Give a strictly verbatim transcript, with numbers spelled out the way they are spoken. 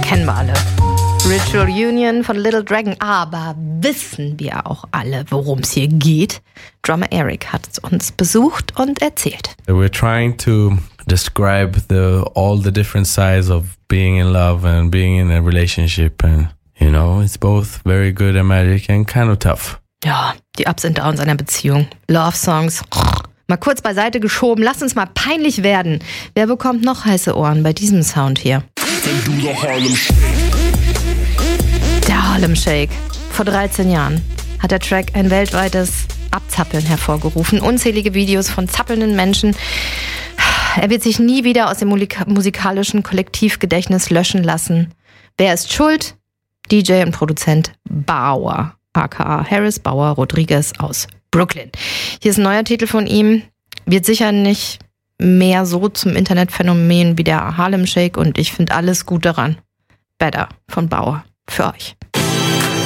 kennen wir alle. Ritual Union von Little Dragon. Aber wissen wir auch alle, worum es hier geht? Drummer Eric hat uns besucht und erzählt. We're trying to describe the all the different sides of being in love and being in a relationship, and you know, it's both very good and magic and kind of tough. Ja, die Ups and Downs einer Beziehung. Love Songs. Mal kurz beiseite geschoben. Lass uns mal peinlich werden. Wer bekommt noch heiße Ohren bei diesem Sound hier? Der Harlem Shake. Vor dreizehn Jahren hat der Track ein weltweites Abzappeln hervorgerufen. Unzählige Videos von zappelnden Menschen. Er wird sich nie wieder aus dem musikalischen Kollektivgedächtnis löschen lassen. Wer ist schuld? D J und Produzent Bauer, aka Harris Bauer Rodriguez aus Brooklyn. Hier ist ein neuer Titel von ihm. Wird sicher nicht mehr so zum Internetphänomen wie der Harlem Shake und ich finde alles gut daran. Better von Bauer für euch.